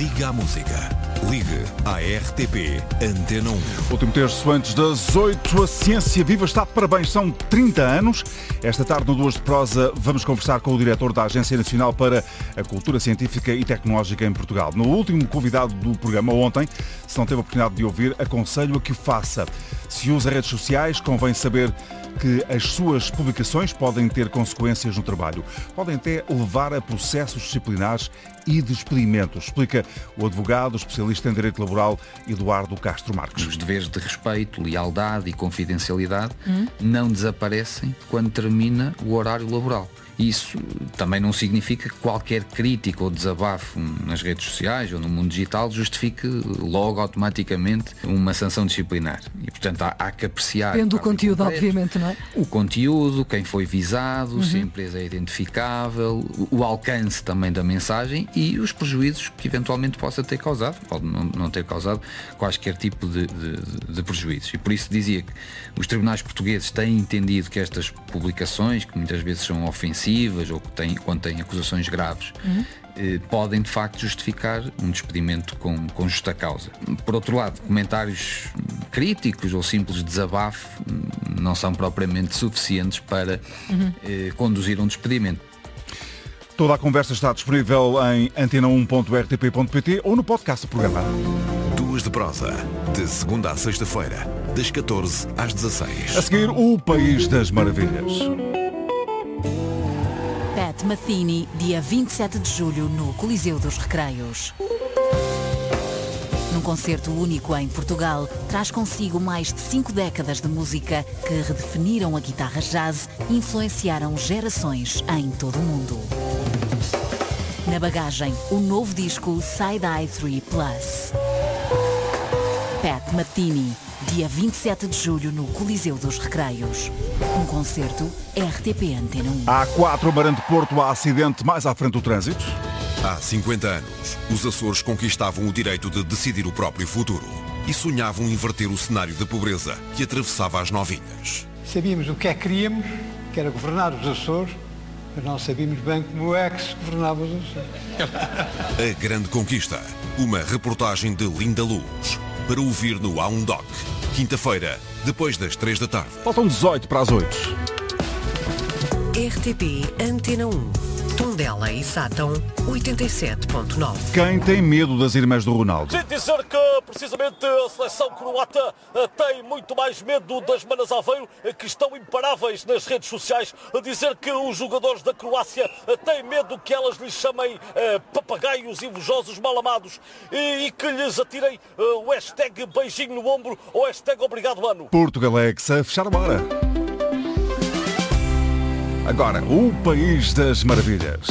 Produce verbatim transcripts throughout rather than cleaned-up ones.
Liga à Música. Ligue à R T P Antena um. Último terço antes das oito, a Ciência Viva está de parabéns, são trinta anos. Esta tarde no Duas de Prosa vamos conversar com o diretor da Agência Nacional para a Cultura Científica e Tecnológica em Portugal. No último convidado do programa ontem, se não teve a oportunidade de ouvir, aconselho a que o faça. Se usa redes sociais, convém saber que as suas publicações podem ter consequências no trabalho. Podem até levar a processos disciplinares e de experimentos, explica o advogado especialista em Direito Laboral Eduardo Castro Marques. Os deveres de respeito, lealdade e confidencialidade hum? não desaparecem quando termina o horário laboral. Isso também não significa que qualquer crítica ou desabafo nas redes sociais ou no mundo digital justifique logo automaticamente uma sanção disciplinar. E, portanto, há, há que apreciar... Depende do conteúdo, concreto, obviamente, não é? O conteúdo, quem foi visado, uhum. se a empresa é identificável, o, o alcance também da mensagem e os prejuízos que eventualmente possa ter causado, pode não, não ter causado quaisquer tipo de, de, de prejuízos. E por isso dizia que os tribunais portugueses têm entendido que estas publicações, que muitas vezes são ofensivas, ou que têm, quando têm acusações graves, uhum. eh, podem de facto justificar um despedimento com, com justa causa. Por outro lado, comentários críticos ou simples desabafo não são propriamente suficientes para uhum. eh, conduzir um despedimento. Toda a conversa está disponível em antena um ponto r t p ponto p t ou no podcast do programa. Duas de Prosa, de segunda à sexta-feira, das catorze às dezasseis. A seguir, o País das Maravilhas. Pat Metheny, dia vinte e sete de julho, no Coliseu dos Recreios. Num concerto único em Portugal, traz consigo mais de cinco décadas de música que redefiniram a guitarra jazz e influenciaram gerações em todo o mundo. Na bagagem, o novo disco Side Eye três Plus. Pat Metheny, dia vinte e sete de julho, no Coliseu dos Recreios. Um concerto R T P Antena um. A quatro, Amarante Porto, há acidente mais à frente do trânsito. Há cinquenta anos, os Açores conquistavam o direito de decidir o próprio futuro e sonhavam inverter o cenário de pobreza que atravessava as nove ilhas. Sabíamos o que é que queríamos, que era governar os Açores, mas não sabíamos bem como é que se governava os Açores. A Grande Conquista, uma reportagem de Linda Luz, para ouvir no A um Doc, quinta-feira, depois das três da tarde. Faltam dezoito para as oito. R T P Antena um. Tondela e Sátão, oitenta e sete ponto nove. Quem tem medo das irmãs do Ronaldo? Sem dizer que, precisamente, a seleção croata tem muito mais medo das Manas Aveiro, que estão imparáveis nas redes sociais, a dizer que os jogadores da Croácia têm medo que elas lhes chamem uh, papagaios invejosos mal amados e, e que lhes atirem uh, o hashtag beijinho no ombro ou hashtag obrigado ano. Portugalex a fechar a hora. Agora, o País das Maravilhas.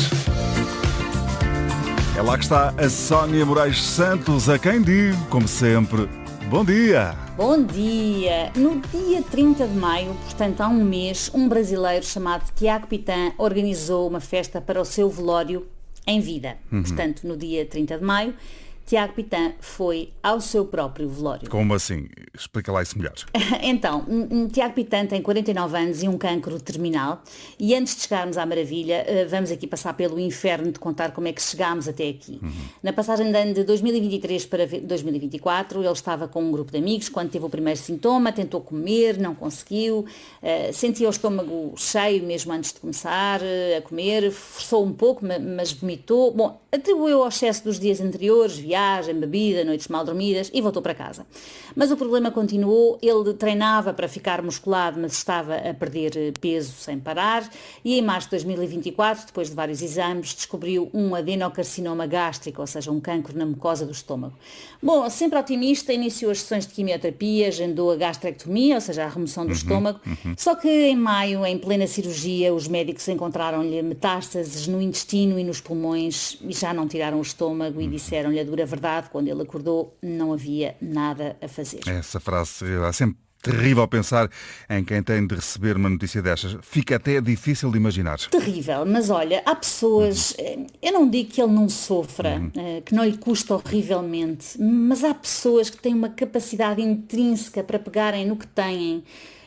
É lá que está a Sónia Moraes Santos, a quem digo, como sempre, bom dia. Bom dia. No dia trinta de maio, portanto há um mês, um brasileiro chamado Tiago Pitã organizou uma festa para o seu velório em vida. Uhum. Portanto, no dia trinta de maio, Tiago Pitã foi ao seu próprio velório. Como assim? Explica lá isso melhor. Então, um, um, Tiago Pitã tem quarenta e nove anos e um cancro terminal. E antes de chegarmos à maravilha, vamos aqui passar pelo inferno de contar como é que chegámos até aqui. Uhum. Na passagem de ano de dois mil e vinte e três para dois mil e vinte e quatro, ele estava com um grupo de amigos quando teve o primeiro sintoma, tentou comer, não conseguiu, uh, sentia o estômago cheio mesmo antes de começar uh, a comer, forçou um pouco, mas vomitou. Bom, atribuiu ao excesso dos dias anteriores, viagem, bebida, noites mal dormidas e voltou para casa. Mas o problema continuou, ele treinava para ficar musculado, mas estava a perder peso sem parar e em março de dois mil e vinte e quatro, depois de vários exames, descobriu um adenocarcinoma gástrico, ou seja, um cancro na mucosa do estômago. Bom, sempre otimista, iniciou as sessões de quimioterapia, agendou a gastrectomia, ou seja, a remoção do uhum, estômago, uhum. Só que em maio, em plena cirurgia, os médicos encontraram-lhe metástases no intestino e nos pulmões e já não tiraram o estômago e disseram-lhe a dura verdade, quando ele acordou não havia nada a fazer. Essa frase é sempre terrível pensar em quem tem de receber uma notícia destas. Fica até difícil de imaginar. Terrível, mas olha, há pessoas, uhum. eu não digo que ele não sofra, uhum. que não lhe custa horrivelmente, mas há pessoas que têm uma capacidade intrínseca para pegarem no que têm,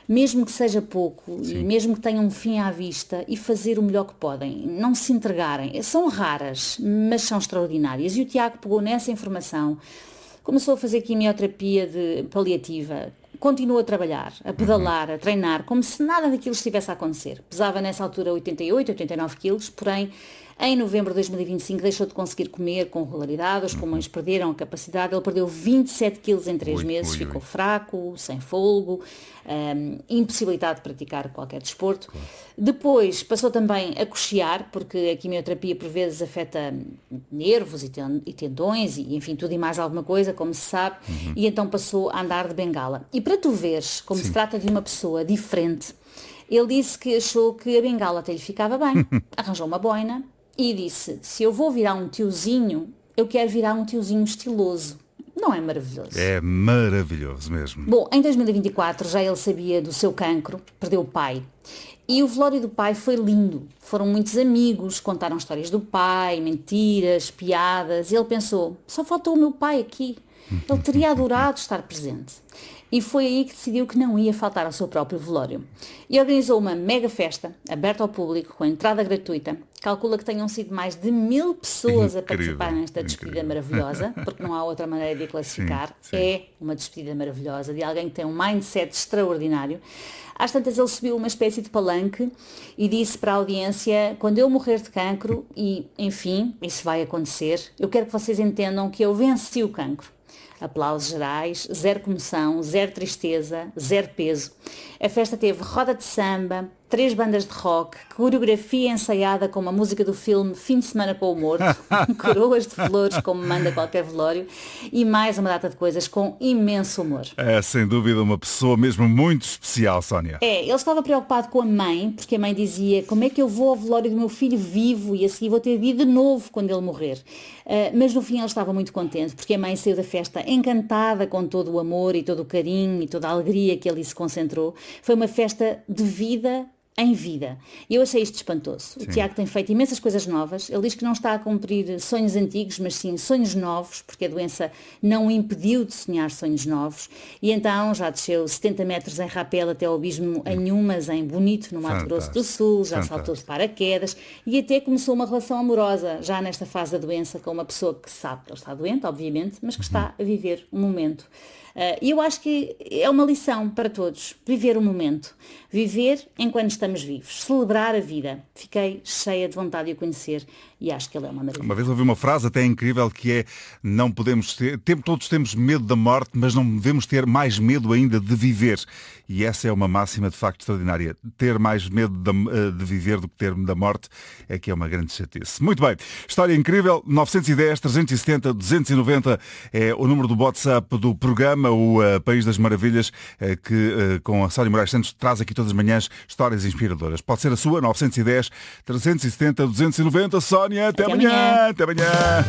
mesmo que seja pouco, Sim. e mesmo que tenham um fim à vista, e fazer o melhor que podem, não se entregarem. São raras, mas são extraordinárias. E o Tiago pegou nessa informação, começou a fazer quimioterapia de paliativa, continuou a trabalhar, a pedalar, a treinar, como se nada daquilo estivesse a acontecer. Pesava nessa altura oitenta e oito, oitenta e nove quilos, porém, em novembro de dois mil e vinte e cinco deixou de conseguir comer com regularidade, os pulmões perderam a capacidade, ele perdeu vinte e sete quilos em três meses, ui, ficou ui. fraco, sem fôlego, um, impossibilitado de praticar qualquer desporto. Claro. Depois passou também a coxear, porque a quimioterapia por vezes afeta nervos e tendões e enfim, tudo e mais alguma coisa, como se sabe, uhum. e então passou a andar de bengala. E para tu veres como Sim. se trata de uma pessoa diferente, ele disse que achou que a bengala até lhe ficava bem, arranjou uma boina, e disse, se eu vou virar um tiozinho, eu quero virar um tiozinho estiloso. Não é maravilhoso? É maravilhoso mesmo. Bom, em dois mil e vinte e quatro já ele sabia do seu cancro, perdeu o pai. E o velório do pai foi lindo. Foram muitos amigos, contaram histórias do pai, mentiras, piadas. E ele pensou, só faltou o meu pai aqui. Ele teria adorado estar presente. E foi aí que decidiu que não ia faltar ao seu próprio velório. E organizou uma mega festa, aberta ao público, com entrada gratuita. Calcula que tenham sido mais de mil pessoas incrível, a participar nesta despedida incrível. maravilhosa, porque não há outra maneira de a classificar. Sim, sim. É uma despedida maravilhosa, de alguém que tem um mindset extraordinário. Às tantas ele subiu uma espécie de palanque e disse para a audiência, quando eu morrer de cancro, e enfim, isso vai acontecer, eu quero que vocês entendam que eu venci o cancro. Aplausos gerais, zero comoção, zero tristeza, zero peso. A festa teve roda de samba, três bandas de rock, coreografia ensaiada com uma música do filme Fim de Semana com o Morto, coroas de flores como manda qualquer velório e mais uma data de coisas com imenso humor. É sem dúvida uma pessoa mesmo muito especial, Sónia. É, ele estava preocupado com a mãe, porque a mãe dizia como é que eu vou ao velório do meu filho vivo e a seguir vou ter vida de novo quando ele morrer. Uh, mas no fim ele estava muito contente, porque a mãe saiu da festa encantada com todo o amor e todo o carinho e toda a alegria que ali se concentrou. Foi uma festa de vida em vida. E eu achei isto espantoso. Sim. O Tiago tem feito imensas coisas novas. Ele diz que não está a cumprir sonhos antigos, mas sim sonhos novos, porque a doença não o impediu de sonhar sonhos novos. E então já desceu setenta metros em rapel até ao abismo em Umas, em Bonito, no Mato Fantástico. Grosso do Sul. Já Fantástico. saltou de paraquedas e até começou uma relação amorosa, já nesta fase da doença, com uma pessoa que sabe que ele está doente, obviamente, mas que uhum. está a viver um momento. E uh, eu acho que é uma lição para todos, viver o momento, viver enquanto estamos vivos, celebrar a vida. Fiquei cheia de vontade de o conhecer e acho que ele é uma maravilha. Uma vez ouvi uma frase até incrível que é, não podemos ter, todos temos medo da morte, mas não devemos ter mais medo ainda de viver. E essa é uma máxima de facto extraordinária. Ter mais medo de, de viver do que ter da morte é que é uma grande chatice. Muito bem, história incrível, nove um zero, três sete zero, dois nove zero é o número do WhatsApp do programa, o uh, País das Maravilhas, uh, que uh, com a Sónia Moraes Santos traz aqui todas as manhãs histórias inspiradoras. Pode ser a sua, nove um zero, três sete zero, dois nove zero. Sónia, até, até amanhã. amanhã! Até amanhã!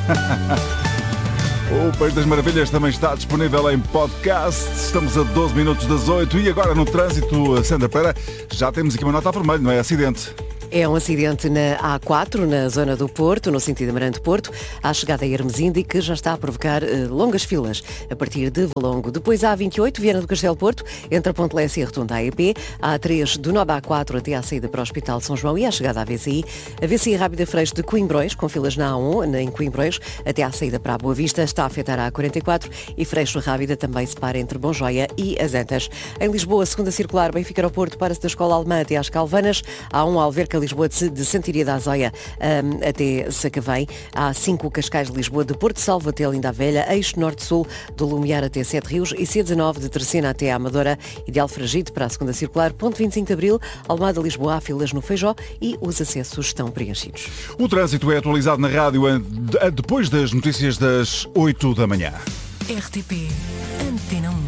O País das Maravilhas também está disponível em podcast. Estamos a doze minutos das oito e agora no trânsito, Sandra Pereira, já temos aqui uma nota a vermelho, não é? Acidente. É um acidente na A quatro, na zona do Porto, no sentido Amarante-Porto, à chegada a Hermesinde, que já está a provocar uh, longas filas a partir de Valongo. Depois a A vinte e oito, Viana do Castelo-Porto, entre a Ponte Lessa e a Rotunda A E P. A A três, do nó da A quatro até à saída para o Hospital São João e à chegada à V C I. A V C I Rápida Freixo de Coimbrões, com filas na A um, em Coimbrões, até à saída para a Boa Vista, está a afetar a A quarenta e quatro e Freixo Rápida também se para entre Bonjoia e as Antas. Em Lisboa, segunda circular, Benfica ao Porto, para-se da Escola Alemã até às Calvanas. A um, Alverca, Lisboa de, de Santiria da Azóia um, até Sacavém. Há cinco, Cascais de Lisboa, de Porto Salvo até Linda a Velha, eixo norte-sul, do Lumiar até Sete Rios e C dezanove, de Terceira até à Amadora e de Alfragide para a segunda circular, ponto vinte e cinco de Abril, Almada, Lisboa, há filas no Feijó e os acessos estão preenchidos. O trânsito é atualizado na rádio depois das notícias das oito da manhã. R T P Antena um.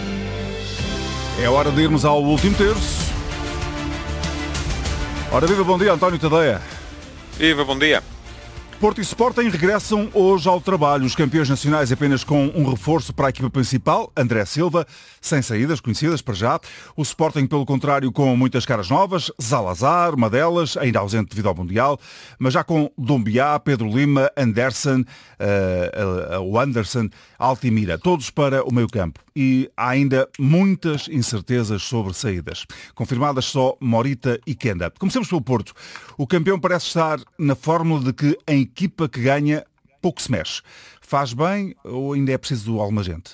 É hora de irmos ao último terço. Ora viva, bom dia, António Tadeia. Viva, bom dia. Porto e Sporting regressam hoje ao trabalho. Os campeões nacionais apenas com um reforço para a equipa principal, André Silva, sem saídas conhecidas para já. O Sporting, pelo contrário, com muitas caras novas, Zalazar, uma delas, ainda ausente devido ao Mundial, mas já com Dombiá, Pedro Lima, Anderson, uh, uh, uh, o Anderson, Altimira, todos para o meio-campo. E há ainda muitas incertezas sobre saídas. Confirmadas só Morita e Kenda. Comecemos pelo Porto. O campeão parece estar na fórmula de que em equipa que ganha pouco se mexe. Faz bem ou ainda é preciso alguma gente?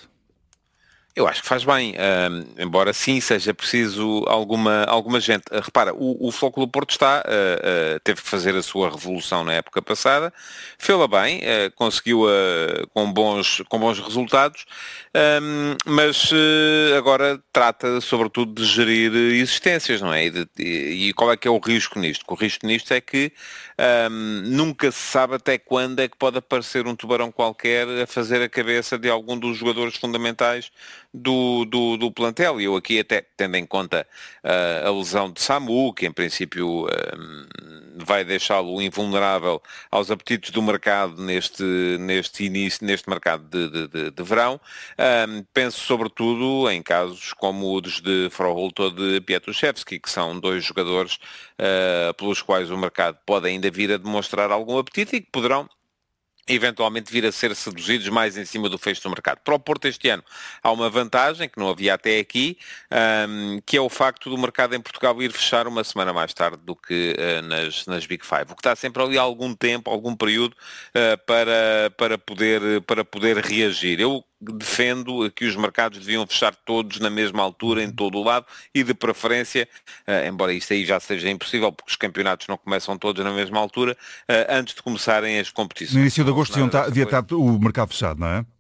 Eu acho que faz bem, uh, embora sim seja preciso alguma, alguma gente. Uh, repara, o, o Flóculo Porto está, uh, uh, teve que fazer a sua revolução na época passada, fê-la bem, uh, conseguiu uh, com, bons, com bons resultados, um, mas uh, agora trata sobretudo de gerir existências, não é? E, de, e, e qual é que é o risco nisto? O risco nisto é que um, nunca se sabe até quando é que pode aparecer um tubarão qualquer a fazer a cabeça de algum dos jogadores fundamentais Do, do, do plantel. E eu aqui até, tendo em conta uh, a lesão de Samu, que em princípio uh, vai deixá-lo invulnerável aos apetites do mercado neste, neste início, neste mercado de, de, de, de verão, uh, penso sobretudo em casos como os de Froholt ou de Piatuszewski, que são dois jogadores uh, pelos quais o mercado pode ainda vir a demonstrar algum apetite e que poderão eventualmente vir a ser seduzidos mais em cima do fecho do mercado. Para o Porto este ano há uma vantagem que não havia até aqui, um, que é o facto do mercado em Portugal ir fechar uma semana mais tarde do que uh, nas, nas Big Five, o que dá sempre ali algum tempo, algum período uh, para, para, poder, para poder reagir. Eu defendo que os mercados deviam fechar todos na mesma altura, em todo o lado, e de preferência, uh, embora isto aí já seja impossível, porque os campeonatos não começam todos na mesma altura, uh, antes de começarem as competições. No início de agosto devia estar o mercado fechado, não é?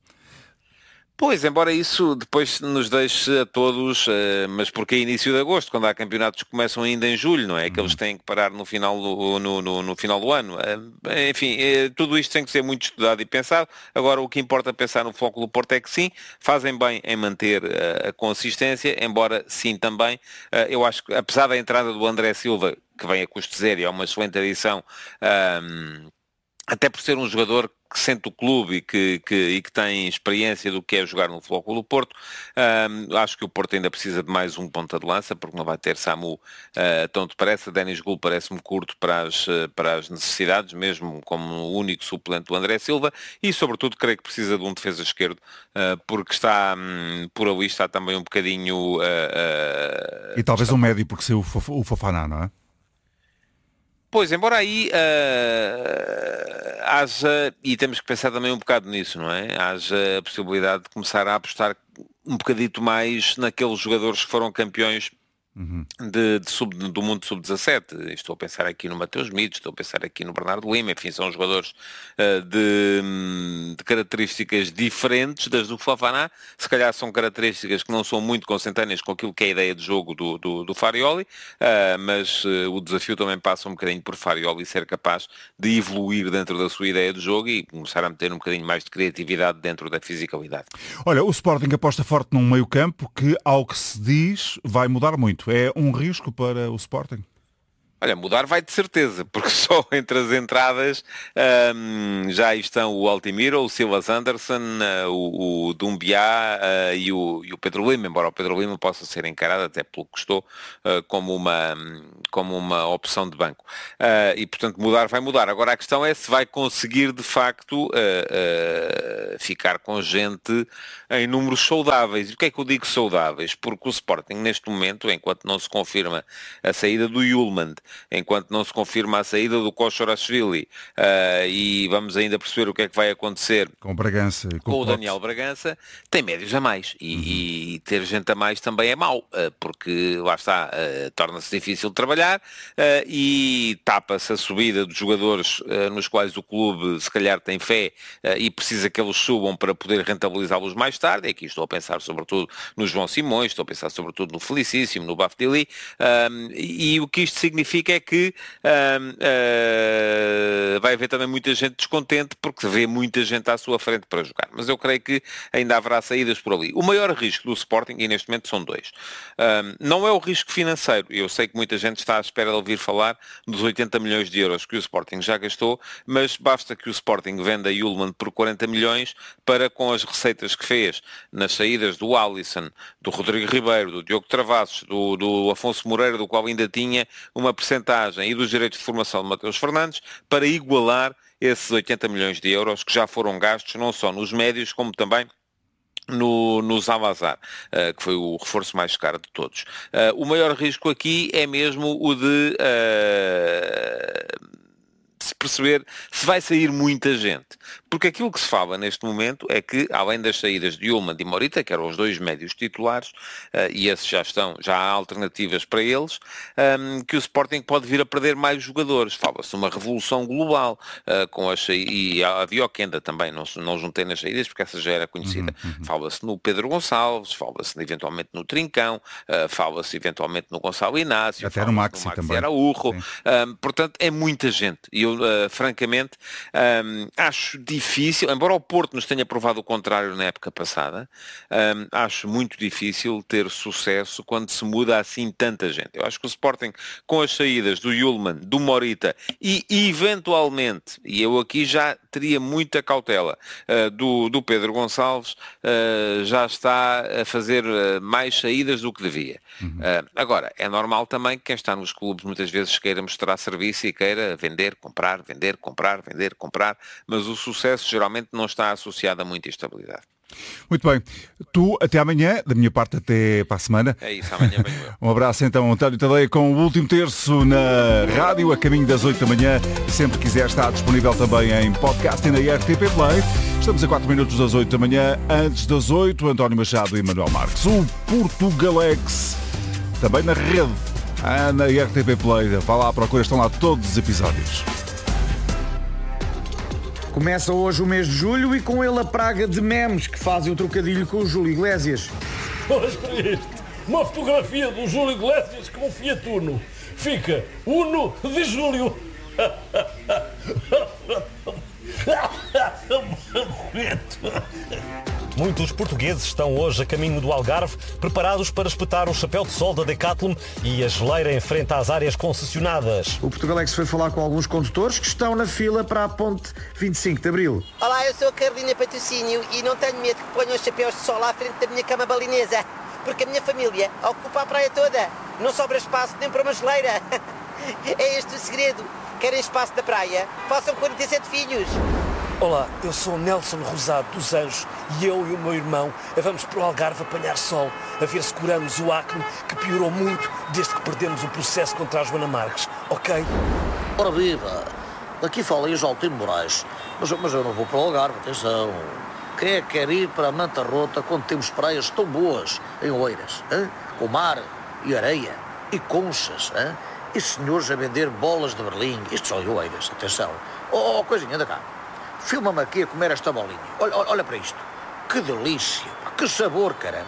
Pois, embora isso depois nos deixe a todos, uh, mas porque é início de agosto, quando há campeonatos que começam ainda em julho, não é? Que eles têm que parar no final do, no, no, no final do ano. Uh, enfim, uh, tudo isto tem que ser muito estudado e pensado. Agora, o que importa pensar no Flóculo Porto é que sim, fazem bem em manter uh, a consistência, embora sim também, uh, eu acho que apesar da entrada do André Silva, que vem a custo zero e é uma excelente adição, uh, até por ser um jogador que sente o clube e que, que, e que tem experiência do que é jogar no Flóculo Porto, um, acho que o Porto ainda precisa de mais um ponta de lança, porque não vai ter Samu uh, tão depressa. Denis Gul parece-me curto para as, para as necessidades, mesmo como o único suplente do André Silva, e sobretudo creio que precisa de um defesa esquerdo, uh, porque está, um, por ali está também um bocadinho... Uh, uh, e talvez está... um médio, porque saiu o Fofana, não é? Pois, embora aí uh, haja, e temos que pensar também um bocado nisso, não é? Haja a possibilidade de começar a apostar um bocadito mais naqueles jogadores que foram campeões Uhum. De, de sub, do mundo sub dezassete. Estou a pensar aqui no Mateus Mites, estou a pensar aqui no Bernardo Lima, enfim, são jogadores uh, de, de características diferentes das do Fofana. Se calhar são características que não são muito consentâneas com aquilo que é a ideia de jogo do, do, do Farioli, uh, mas uh, o desafio também passa um bocadinho por Farioli ser capaz de evoluir dentro da sua ideia de jogo e começar a meter um bocadinho mais de criatividade dentro da fisicalidade. Olha, o Sporting aposta forte num meio campo que, ao que se diz, vai mudar muito. É um risco para o Sporting? Olha, mudar vai de certeza, porque só entre as entradas um, já estão o Altimira, o Silas Anderson, uh, o, o Dumbiá uh, e, o, e o Pedro Lima, embora o Pedro Lima possa ser encarado, até pelo que custou, uh, como, uma, como uma opção de banco. Uh, e, portanto, mudar vai mudar. Agora, a questão é se vai conseguir, de facto, uh, uh, ficar com gente em números saudáveis. E porquê é que eu digo saudáveis? Porque o Sporting, neste momento, enquanto não se confirma a saída do Yulman, enquanto não se confirma a saída do Koshorashvili, uh, e vamos ainda perceber o que é que vai acontecer com, Bragança, com, com o Daniel Bragança, tem médios a mais. E, uhum. e ter gente a mais também é mau, uh, porque lá está, uh, torna-se difícil de trabalhar uh, e tapa-se a subida dos jogadores uh, nos quais o clube se calhar tem fé uh, e precisa que eles subam para poder rentabilizá-los mais tarde. E aqui estou a pensar sobretudo no João Simões, estou a pensar sobretudo no Felicíssimo, no Bafdili, uh, e, e o que isto significa significa é que uh, uh, vai haver também muita gente descontente porque vê muita gente à sua frente para jogar. Mas eu creio que ainda haverá saídas por ali. O maior risco do Sporting, e neste momento são dois, uh, não é o risco financeiro. Eu sei que muita gente está à espera de ouvir falar dos oitenta milhões de euros que o Sporting já gastou, mas basta que o Sporting venda a Yulman por quarenta milhões para, com as receitas que fez nas saídas do Alisson, do Rodrigo Ribeiro, do Diogo Travassos, do, do Afonso Moreira, do qual ainda tinha uma percentagem, e dos direitos de formação de Mateus Fernandes, para igualar esses oitenta milhões de euros que já foram gastos não só nos médios, como também no, no Zalazar, uh, que foi o reforço mais caro de todos. Uh, o maior risco aqui é mesmo o de uh, se perceber se vai sair muita gente. Porque aquilo que se fala neste momento é que, além das saídas de Yulman e Morita, que eram os dois médios titulares, uh, e esses já estão, já há alternativas para eles, um, que o Sporting pode vir a perder mais jogadores. Fala-se uma revolução global, uh, com as saídas, e havia o Kenda também, não, não juntei nas saídas, porque essa já era conhecida. Uhum, uhum. Fala-se no Pedro Gonçalves, fala-se eventualmente no Trincão, uh, fala-se eventualmente no Gonçalo Inácio, até no Maxi, no Maxi também. Araújo. Um, portanto, é muita gente. E eu, uh, francamente, um, acho difícil, embora o Porto nos tenha provado o contrário na época passada, um, acho muito difícil ter sucesso quando se muda assim tanta gente. Eu acho que o Sporting, com as saídas do Yulman, do Morita e, eventualmente, e eu aqui já teria muita cautela, uh, do, do Pedro Gonçalves, uh, já está a fazer uh, mais saídas do que devia. Uhum. Uh, agora, é normal também que quem está nos clubes muitas vezes queira mostrar serviço e queira vender, comprar, vender, comprar, vender, comprar, mas o sucesso geralmente não está associado a muita instabilidade. Muito bem. Tu, até amanhã, da minha parte até para a semana. É isso, amanhã venho eu. Um abraço então, António Tadeia, com o último terço na rádio, a caminho das oito da manhã. Sempre quiser, está disponível também em podcast e na R T P Play. Estamos a quatro minutos das oito da manhã. Antes das oito, António Machado e Manuel Marques. O Portugalex, também na rede, na R T P Play. Vá lá à procura, estão lá todos os episódios. Começa hoje o mês de julho e com ele a praga de memes que fazem o trocadilho com o Júlio Iglesias. Olha para isto, uma fotografia do Júlio Iglesias com um Fiat Uno. Fica Uno de Júlio. Muitos portugueses estão hoje a caminho do Algarve, preparados para espetar o chapéu de sol da Decathlon e a geleira em frente às áreas concessionadas. O Portugalex foi falar com alguns condutores que estão na fila para a ponte vinte e cinco de Abril. Olá, eu sou a Carolina Patrocínio e não tenho medo que ponham os chapéus de sol à frente da minha cama balinesa, porque a minha família ocupa a praia toda. Não sobra espaço nem para uma geleira. É este o segredo. Querem espaço da praia? Façam quarenta e sete filhos. Olá, eu sou Nelson Rosado dos Anjos e eu e o meu irmão vamos para o Algarve apanhar sol, a ver se curamos o acne que piorou muito desde que perdemos o processo contra a Joana Marques, ok? Ora viva, aqui fala aí o Joaquim Moraes, mas, mas eu não vou para o Algarve, atenção. Quem é que quer ir para a Manta Rota quando temos praias tão boas em Oeiras, hein? Com mar e areia e conchas, hein? E senhores a vender bolas de Berlim, isto só em Oeiras, atenção. Oh, oh coisinha, anda cá. Filma-me aqui a comer esta bolinha. Olha, olha para isto. Que delícia. Que sabor, caramba.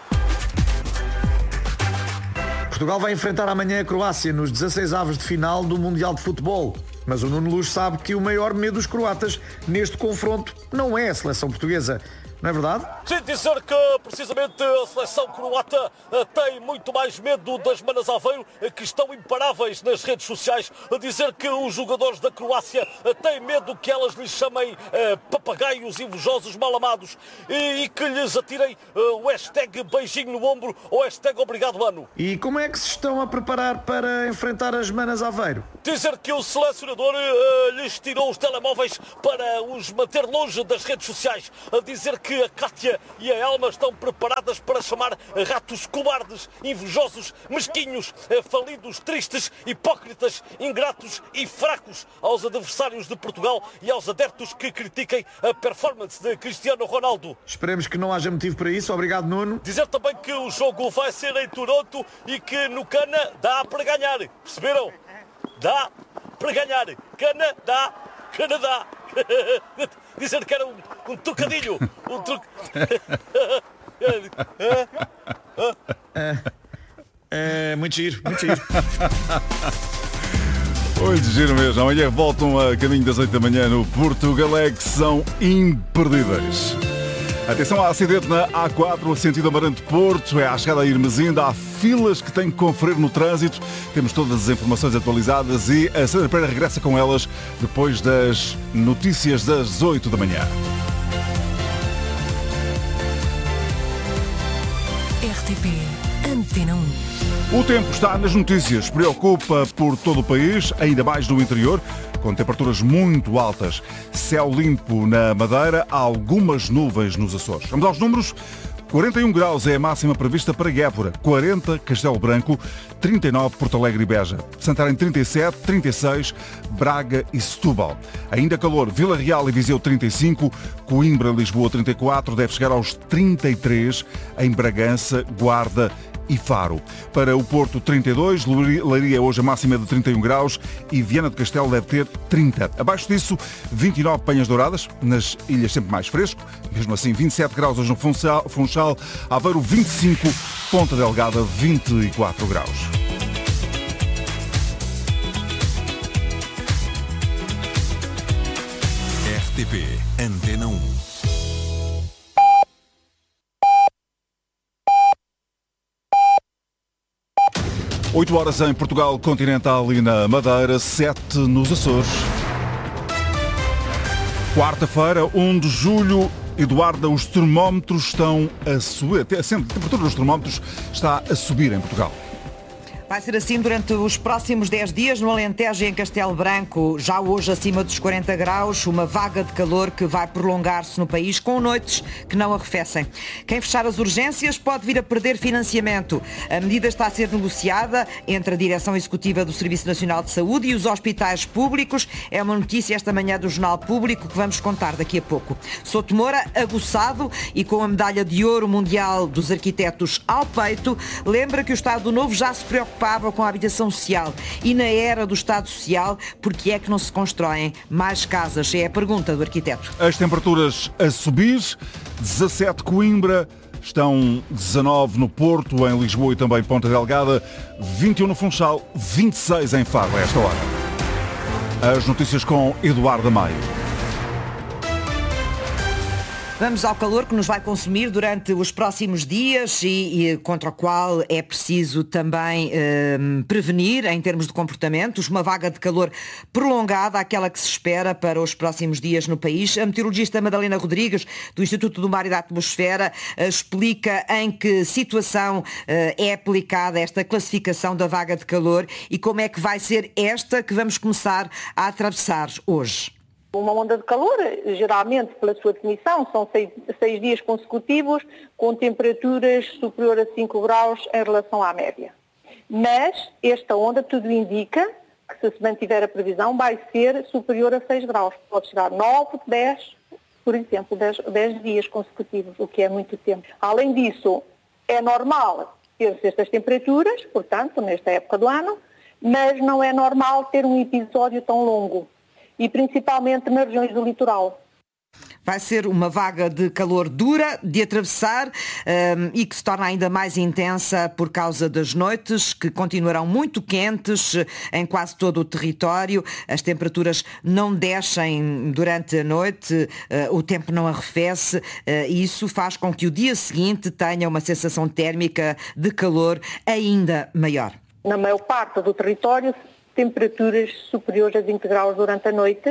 Portugal vai enfrentar amanhã a Croácia nos dezasseis avos de final do Mundial de Futebol. Mas o Nuno Luz sabe que o maior medo dos croatas neste confronto não é a seleção portuguesa. Não é verdade? Sim, dizer que precisamente a seleção croata tem muito mais medo das Manas Aveiro, que estão imparáveis nas redes sociais, a dizer que os jogadores da Croácia têm medo que elas lhes chamem eh, papagaios invejosos mal amados e, e que lhes atirem eh, o hashtag beijinho no ombro ou hashtag obrigado mano. E como é que se estão a preparar para enfrentar as Manas Aveiro? Dizer que o selecionador eh, lhes tirou os telemóveis para os manter longe das redes sociais, a dizer que que a Cátia e a Elma estão preparadas para chamar ratos cobardes, invejosos, mesquinhos, falidos, tristes, hipócritas, ingratos e fracos aos adversários de Portugal e aos adeptos que critiquem a performance de Cristiano Ronaldo. Esperemos que não haja motivo para isso. Obrigado, Nuno. Dizer também que o jogo vai ser em Toronto e que no Cana dá para ganhar. Perceberam? Dá para ganhar. Cana dá, Canadá. Dizer que era um, um trocadilho. Um truc... é, é, muito giro, muito giro. Olha, giro mesmo. Amanhã voltam a caminho das oito da manhã no Porto Galé, que são imperdíveis. Atenção ao acidente na A quatro, sentido Amarante-Porto, é à chegada a Irmesinda, há filas que têm que conferir no trânsito. Temos todas as informações atualizadas e a Sandra Pereira regressa com elas depois das notícias das oito da manhã. R T P Antena um. O tempo está nas notícias, preocupa por todo o país, ainda mais no interior, com temperaturas muito altas. Céu limpo na Madeira, há algumas nuvens nos Açores. Vamos aos números. quarenta e um graus é a máxima prevista para Guépora, quarenta Castelo Branco, trinta e nove Porto Alegre e Beja, Santarém trinta e sete, trinta e seis Braga e Setúbal. Ainda calor, Vila Real e Viseu trinta e cinco, Coimbra, Lisboa trinta e quatro, deve chegar aos trinta e três em Bragança, Guarda e Faro. Para o Porto, trinta e dois, Leiria hoje a máxima de trinta e um graus e Viana do Castelo deve ter trinta. Abaixo disso, vinte e nove Penhas Douradas, nas ilhas sempre mais fresco, mesmo assim vinte e sete graus hoje no Funchal, Funchal, Aveiro vinte e cinco, Ponta Delgada vinte e quatro graus. R T P Antena um. oito horas em Portugal continental e na Madeira, sete nos Açores. Quarta-feira, um de julho. Eduardo, os termómetros estão a subir. A temperatura dos termómetros está a subir em Portugal. Vai ser assim durante os próximos dez dias no Alentejo e em Castelo Branco. Já hoje acima dos quarenta graus, uma vaga de calor que vai prolongar-se no país com noites que não arrefecem. Quem fechar as urgências pode vir a perder financiamento. A medida está a ser negociada entre a Direção Executiva do Serviço Nacional de Saúde e os hospitais públicos. É uma notícia esta manhã do Jornal Público que vamos contar daqui a pouco. Souto Moura, aguçado e com a medalha de ouro mundial dos arquitetos ao peito, lembra que o Estado Novo já se preocupa com a habitação social e na era do Estado Social, porque é que não se constroem mais casas? É a pergunta do arquiteto. As temperaturas a subir, dezassete Coimbra, estão dezanove no Porto, em Lisboa e também Ponta Delgada, vinte e um no Funchal, vinte e seis em Faro a esta hora. As notícias com Eduardo Maio. Vamos ao calor que nos vai consumir durante os próximos dias e, e contra o qual é preciso também eh, prevenir em termos de comportamentos. Uma vaga de calor prolongada, aquela que se espera para os próximos dias no país. A meteorologista Madalena Rodrigues, do Instituto do Mar e da Atmosfera, eh, explica em que situação eh, é aplicada esta classificação da vaga de calor e como é que vai ser esta que vamos começar a atravessar hoje. Uma onda de calor, geralmente, pela sua definição, são seis, seis dias consecutivos com temperaturas superiores a cinco graus em relação à média. Mas esta onda, tudo indica que, se se mantiver a previsão, vai ser superior a seis graus. Pode chegar a nove, dez, por exemplo, dez dias consecutivos, o que é muito tempo. Além disso, é normal ter estas temperaturas, portanto, nesta época do ano, mas não é normal ter um episódio tão longo. E principalmente nas regiões do litoral. Vai ser uma vaga de calor dura de atravessar um, e que se torna ainda mais intensa por causa das noites, que continuarão muito quentes em quase todo o território. As temperaturas não descem durante a noite, uh, o tempo não arrefece uh, e isso faz com que o dia seguinte tenha uma sensação térmica de calor ainda maior. Na maior parte do território, temperaturas superiores a vinte graus durante a noite,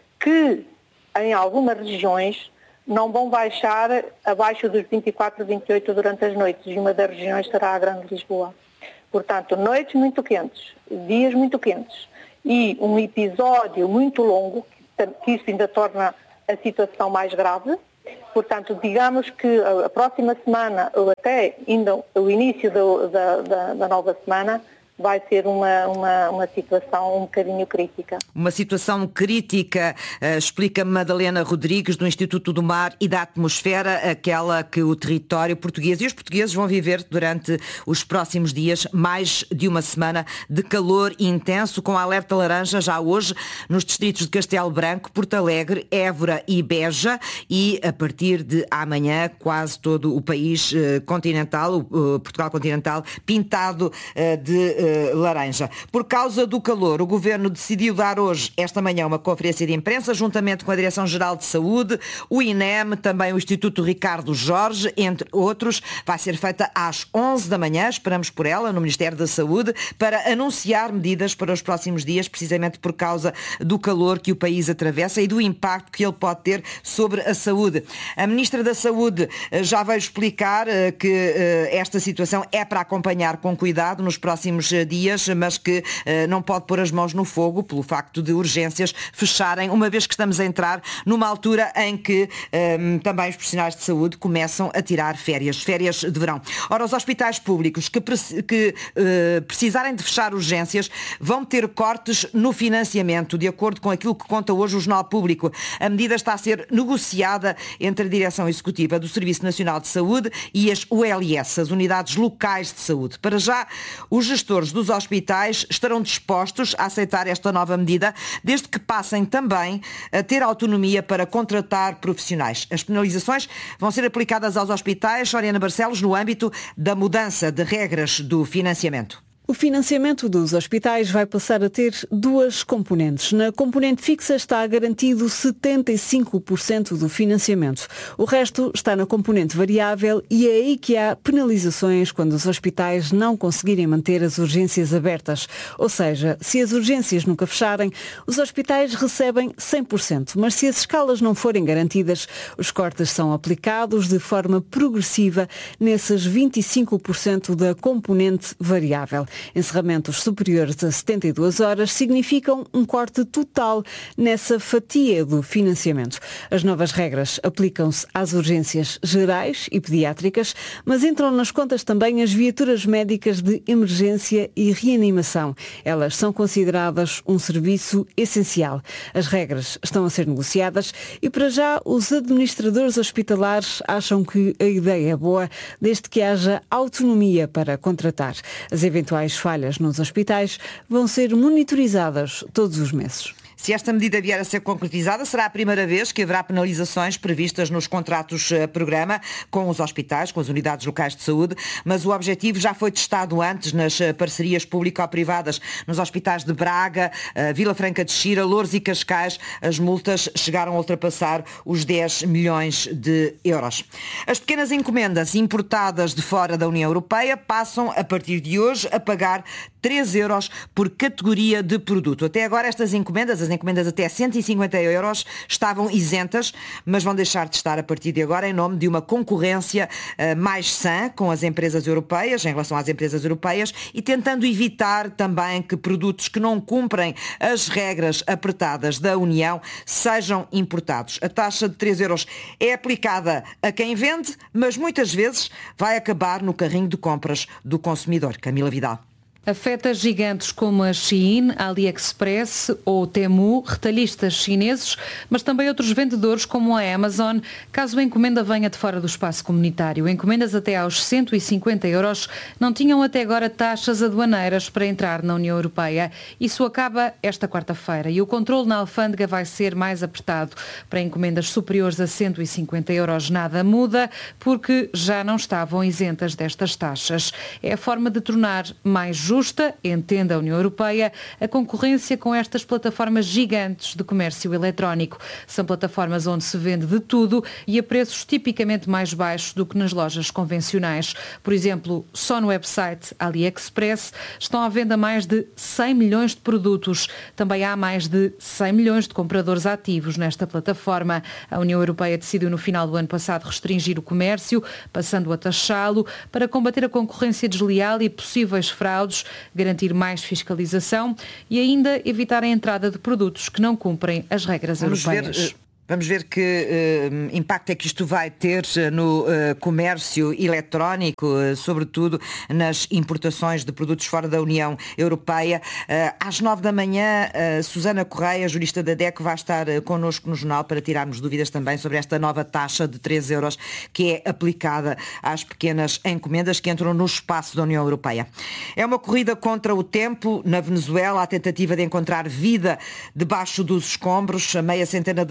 que em algumas regiões não vão baixar abaixo dos vinte e quatro, vinte e oito durante as noites, e uma das regiões será a Grande Lisboa. Portanto, noites muito quentes, dias muito quentes e um episódio muito longo, que isso ainda torna a situação mais grave. Portanto, digamos que a próxima semana, ou até ainda o início do, da, da, da nova semana, vai ser uma, uma, uma situação um bocadinho crítica. Uma situação crítica, uh, explica Madalena Rodrigues, do Instituto do Mar e da Atmosfera, aquela que o território português e os portugueses vão viver durante os próximos dias, mais de uma semana de calor intenso, com alerta laranja já hoje nos distritos de Castelo Branco, Porto Alegre, Évora e Beja, e a partir de amanhã quase todo o país uh, continental, o uh, Portugal continental, pintado uh, de uh, uh, laranja. Por causa do calor, o Governo decidiu dar hoje, esta manhã, uma conferência de imprensa, juntamente com a Direção-Geral de Saúde, o I N E M, também o Instituto Ricardo Jorge, entre outros. Vai ser feita às onze da manhã, esperamos por ela, no Ministério da Saúde, para anunciar medidas para os próximos dias, precisamente por causa do calor que o país atravessa e do impacto que ele pode ter sobre a saúde. A Ministra da Saúde já veio explicar que esta situação é para acompanhar com cuidado nos próximos dias, mas que não pode pôr as mãos no fogo pelo facto de urgências fecharem, uma vez que estamos a entrar numa altura em que um, também os profissionais de saúde começam a tirar férias, férias de verão. Ora, os hospitais públicos que, que uh, precisarem de fechar urgências vão ter cortes no financiamento, de acordo com aquilo que conta hoje o Jornal Público. A medida está a ser negociada entre a Direção Executiva do Serviço Nacional de Saúde e as U L S, as Unidades Locais de Saúde. Para já, os gestores dos hospitais estarão dispostos a aceitar esta nova medida, desde que passem também a ter autonomia para contratar profissionais. As penalizações vão ser aplicadas aos hospitais, Soriana Barcelos, no âmbito da mudança de regras do financiamento. O financiamento dos hospitais vai passar a ter duas componentes. Na componente fixa está garantido setenta e cinco por cento do financiamento. O resto está na componente variável e é aí que há penalizações quando os hospitais não conseguirem manter as urgências abertas. Ou seja, se as urgências nunca fecharem, os hospitais recebem cem por cento. Mas se as escalas não forem garantidas, os cortes são aplicados de forma progressiva nesses vinte e cinco por cento da componente variável. Encerramentos superiores a setenta e duas horas significam um corte total nessa fatia do financiamento. As novas regras aplicam-se às urgências gerais e pediátricas, mas entram nas contas também as viaturas médicas de emergência e reanimação. Elas são consideradas um serviço essencial. As regras estão a ser negociadas e, para já, os administradores hospitalares acham que a ideia é boa, desde que haja autonomia para contratar. As eventuais falhas nos hospitais vão ser monitorizadas todos os meses. Se esta medida vier a ser concretizada, será a primeira vez que haverá penalizações previstas nos contratos-programa com os hospitais, com as unidades locais de saúde, mas o objetivo já foi testado antes nas parcerias público-privadas. Nos hospitais de Braga, Vila Franca de Xira, Loures e Cascais, as multas chegaram a ultrapassar os dez milhões de euros. As pequenas encomendas importadas de fora da União Europeia passam, a partir de hoje, a pagar três euros por categoria de produto. Até agora, estas encomendas, as encomendas até cento e cinquenta euros, estavam isentas, mas vão deixar de estar a partir de agora em nome de uma concorrência uh, mais sã com as empresas europeias, em relação às empresas europeias, e tentando evitar também que produtos que não cumprem as regras apertadas da União sejam importados. A taxa de três euros é aplicada a quem vende, mas muitas vezes vai acabar no carrinho de compras do consumidor. Camila Vidal. Afeta gigantes como a Shein, a AliExpress ou Temu, retalhistas chineses, mas também outros vendedores como a Amazon, caso a encomenda venha de fora do espaço comunitário. Encomendas até aos cento e cinquenta euros não tinham até agora taxas aduaneiras para entrar na União Europeia. Isso acaba esta quarta-feira e o controle na alfândega vai ser mais apertado. Para encomendas superiores a cento e cinquenta euros nada muda, porque já não estavam isentas destas taxas. É a forma de tornar mais justo justa, entende a União Europeia, a concorrência com estas plataformas gigantes de comércio eletrónico. São plataformas onde se vende de tudo e a preços tipicamente mais baixos do que nas lojas convencionais. Por exemplo, só no website AliExpress estão à venda mais de cem milhões de produtos. Também há mais de cem milhões de compradores ativos nesta plataforma. A União Europeia decidiu no final do ano passado restringir o comércio, passando a taxá-lo, para combater a concorrência desleal e possíveis fraudes, garantir mais fiscalização e ainda evitar a entrada de produtos que não cumprem as regras Vamos europeias. Ver, Vamos ver que uh, impacto é que isto vai ter no uh, comércio eletrónico, uh, sobretudo nas importações de produtos fora da União Europeia. Uh, às nove da manhã, uh, Susana Correia, jurista da D E C, vai estar uh, connosco no jornal para tirarmos dúvidas também sobre esta nova taxa de três euros que é aplicada às pequenas encomendas que entram no espaço da União Europeia. É uma corrida contra o tempo. Na Venezuela, a tentativa de encontrar vida debaixo dos escombros. A meia centena de delegações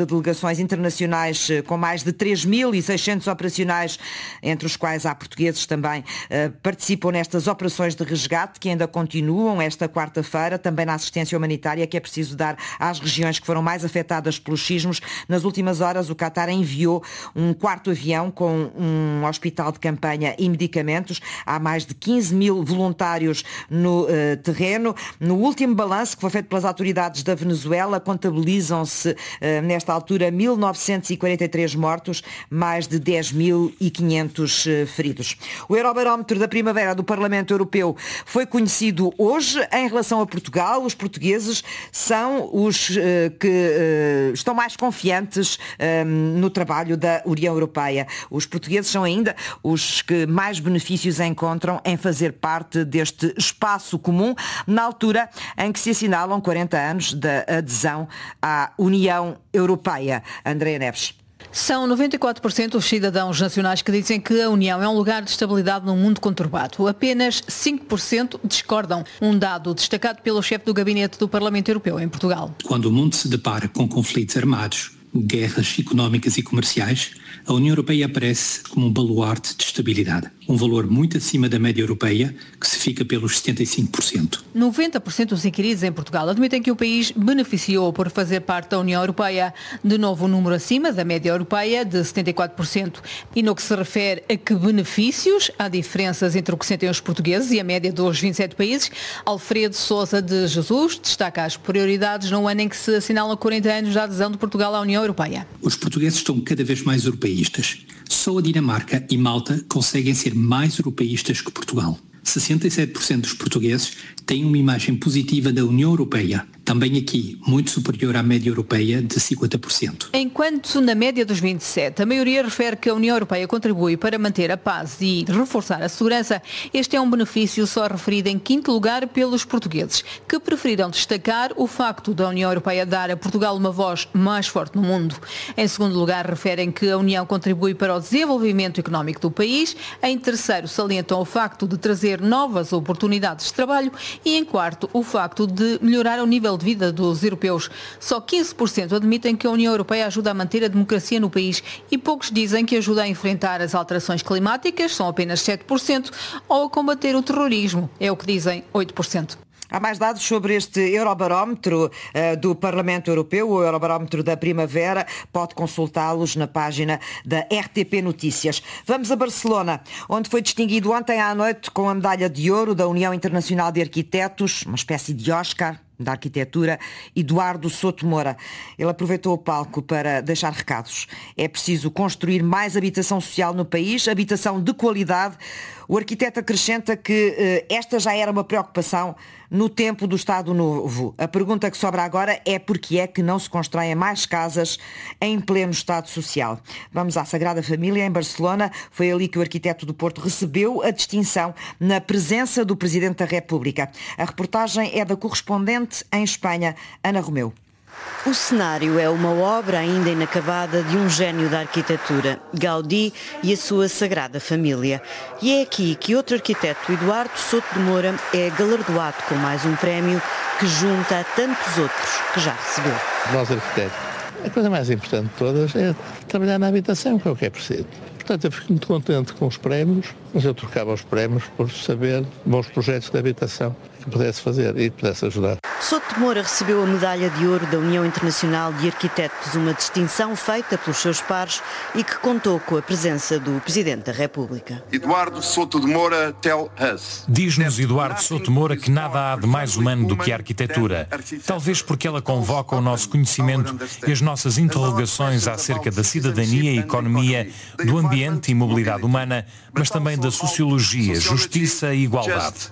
embarcações internacionais com mais de três mil e seiscentos operacionais, entre os quais há portugueses também, participam nestas operações de resgate que ainda continuam esta quarta-feira, também na assistência humanitária que é preciso dar às regiões que foram mais afetadas pelos sismos. Nas últimas horas, o Qatar enviou um quarto avião com um hospital de campanha e medicamentos. Há mais de quinze mil voluntários no uh, terreno. No último balanço que foi feito pelas autoridades da Venezuela, contabilizam-se uh, nesta altura mil novecentos e quarenta e três mortos, mais de dez mil e quinhentos uh, feridos. O Eurobarómetro da primavera do Parlamento Europeu foi conhecido hoje. Em relação a Portugal, os portugueses são os uh, que uh, estão mais confiantes uh, no trabalho da União Europeia. Os portugueses são ainda os que mais benefícios encontram em fazer parte deste espaço comum, na altura em que se assinalam quarenta anos da adesão à União Europeia. Andréa Neves. São noventa e quatro por cento dos cidadãos nacionais que dizem que a União é um lugar de estabilidade num mundo conturbado. Apenas cinco por cento discordam. Um dado destacado pelo chefe do gabinete do Parlamento Europeu em Portugal. Quando o mundo se depara com conflitos armados, guerras económicas e comerciais, a União Europeia aparece como um baluarte de estabilidade. Um valor muito acima da média europeia, que se fica pelos setenta e cinco por cento. noventa por cento dos inquiridos em Portugal admitem que o país beneficiou por fazer parte da União Europeia. De novo, um número acima da média europeia, de setenta e quatro por cento. E no que se refere a que benefícios, há diferenças entre o que sentem os portugueses e a média dos vinte e sete países. Alfredo Sousa de Jesus destaca as prioridades no ano em que se assinalam quarenta anos da adesão de Portugal à União Europeia. Os portugueses estão cada vez mais europeístas. Só a Dinamarca e Malta conseguem ser mais europeístas que Portugal. sessenta e sete por cento dos portugueses têm uma imagem positiva da União Europeia. Também aqui, muito superior à média europeia de cinquenta por cento. Enquanto na média dos vinte e sete, a maioria refere que a União Europeia contribui para manter a paz e reforçar a segurança, este é um benefício só referido em quinto lugar pelos portugueses, que preferiram destacar o facto da União Europeia dar a Portugal uma voz mais forte no mundo. Em segundo lugar, referem que a União contribui para o desenvolvimento económico do país. Em terceiro, salientam o facto de trazer novas oportunidades de trabalho e, em quarto, o facto de melhorar o nível de vida dos europeus. Só quinze por cento admitem que a União Europeia ajuda a manter a democracia no país e poucos dizem que ajuda a enfrentar as alterações climáticas, são apenas sete por cento, ou a combater o terrorismo, é o que dizem oito por cento. Há mais dados sobre este Eurobarómetro uh, do Parlamento Europeu, o Eurobarómetro da primavera. Pode consultá-los na página da R T P Notícias. Vamos a Barcelona, onde foi distinguido ontem à noite com a medalha de ouro da União Internacional de Arquitetos, uma espécie de Oscar da arquitetura, Eduardo Souto Moura. Ele aproveitou o palco para deixar recados. É preciso construir mais habitação social no país, habitação de qualidade. O arquiteto acrescenta que eh, esta já era uma preocupação no tempo do Estado Novo. A pergunta que sobra agora é porque é que não se constroem mais casas em pleno Estado Social. Vamos à Sagrada Família, em Barcelona. Foi ali que o arquiteto do Porto recebeu a distinção na presença do Presidente da República. A reportagem é da correspondente em Espanha, Ana Romeu. O cenário é uma obra ainda inacabada de um gênio da arquitetura, Gaudí e a sua Sagrada Família. E é aqui que outro arquiteto, Eduardo Souto de Moura, é galardoado com mais um prémio que junta a tantos outros que já recebeu. Nós, arquitetos, a coisa mais importante de todas é trabalhar na habitação, que é o que é preciso. Portanto, eu fico muito contente com os prémios, mas eu trocava os prémios por saber bons projetos de habitação que pudesse fazer e que pudesse ajudar. Souto de Moura recebeu a medalha de ouro da União Internacional de Arquitetos, uma distinção feita pelos seus pares e que contou com a presença do Presidente da República. Eduardo Souto de Moura tell us. Diz-nos Eduardo Souto de Moura que nada há de mais humano do que a arquitetura. Talvez porque ela convoca o nosso conhecimento e as nossas interrogações acerca da cidadania e economia, do ambiente e mobilidade humana, mas também da sociologia, justiça e igualdade.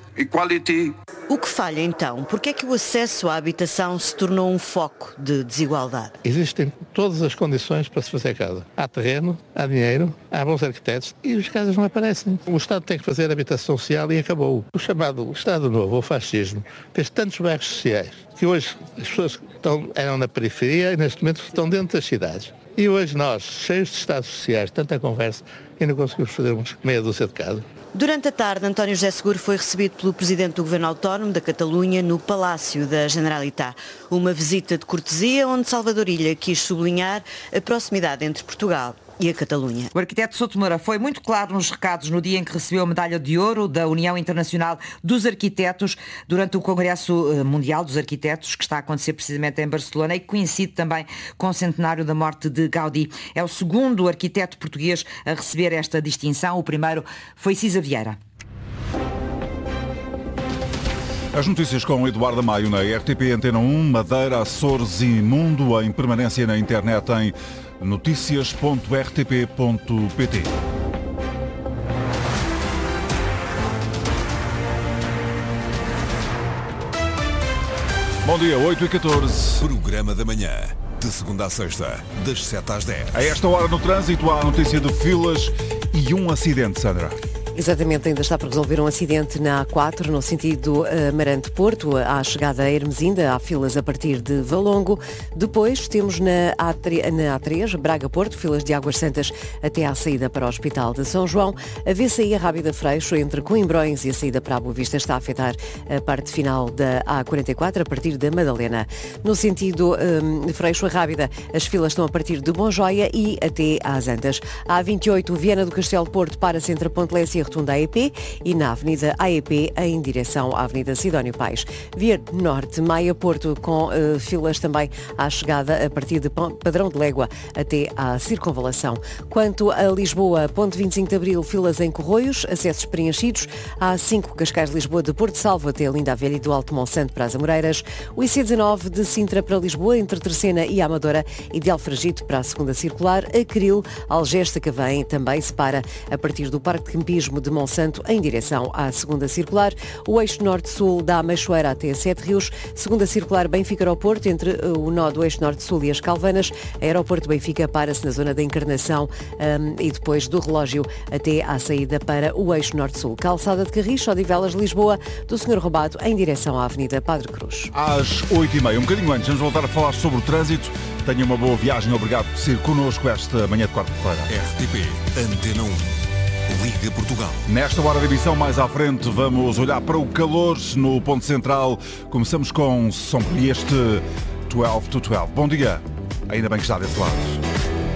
O que falha então? Porque é que o acesso à habitação se tornou um foco de desigualdade? Existem todas as condições para se fazer casa. Há terreno, há dinheiro, há bons arquitetos e as casas não aparecem. O Estado tem que fazer habitação social e acabou. O chamado Estado Novo, ou fascismo, fez tantos bairros sociais que hoje as pessoas estão, eram na periferia e neste momento estão dentro das cidades. E hoje nós, cheios de estados sociais, tanta conversa, ainda conseguimos fazer uns meia dúzia de casa. Durante a tarde, António José Seguro foi recebido pelo Presidente do Governo Autónomo da Catalunha no Palácio da Generalitat. Uma visita de cortesia onde Salvador Ilha quis sublinhar a proximidade entre Portugal e a Catalunha. O arquiteto Souto Moura foi muito claro nos recados no dia em que recebeu a medalha de ouro da União Internacional dos Arquitetos durante o Congresso Mundial dos Arquitetos, que está a acontecer precisamente em Barcelona e que coincide também com o centenário da morte de Gaudí. É o segundo arquiteto português a receber esta distinção. O primeiro foi Cisa Vieira. As notícias com Eduardo Maio na R T P Antena um, Madeira, Açores e Mundo, em permanência na internet em notícias ponto r t p ponto p t. Bom dia, oito e catorze. Programa da manhã, de segunda a sexta, das sete às dez. A esta hora no trânsito há a notícia de filas e um acidente, Sandra. Exatamente, ainda está para resolver um acidente na A quatro, no sentido Amarante-Porto, à chegada a Hermesinda, há filas a partir de Valongo. Depois temos na A três, Braga-Porto, filas de Águas Santas até à saída para o Hospital de São João. A V C I a Rábida Freixo, entre Coimbrões e a saída para a Boa Vista, está a afetar a parte final da A quarenta e quatro, a partir da Madalena. No sentido um, Freixo a Rábida, as filas estão a partir de Bonjoia e até às Antas. A A vinte e oito, Viana do Castelo-Porto, para-se entre a Ponte Lessa e Rotunda A E P e na Avenida A E P em direção à Avenida Sidónio Pais. Via Norte, Maia-Porto, com uh, filas também à chegada a partir de Padrão de Légua até à Circunvalação. Quanto a Lisboa, Ponte vinte e cinco de Abril, filas em Corroios, acessos preenchidos. A A cinco, Cascais de Lisboa, de Porto Salvo até a Linda a Velha e do Alto Monsanto para as Amoreiras. O I C dezanove de Sintra para Lisboa, entre Terceira e Amadora e de Alfragide para a segunda circular. A Cril, Algesta Cavém, também se para a partir do Parque de Campismo de Monsanto em direção à segunda circular. O eixo norte-sul da Machoeira até Sete Rios. Segunda circular Benfica-Aeroporto, entre o nó do eixo norte-sul e as Calvanas. Aeroporto Benfica para-se na zona da Encarnação um, e depois do relógio até à saída para o eixo norte-sul. Calçada de Carris, Odivelas, Lisboa, do senhor Roubado em direção à Avenida Padre Cruz. Às oito e meia, um bocadinho antes, vamos voltar a falar sobre o trânsito. Tenha uma boa viagem, obrigado por ser connosco esta manhã de quarta-feira. R T P Antena um. Liga Portugal. Nesta hora da emissão, mais à frente, vamos olhar para o calor no ponto central. Começamos com Som e este doze to doze. Bom dia, ainda bem que está desse lado.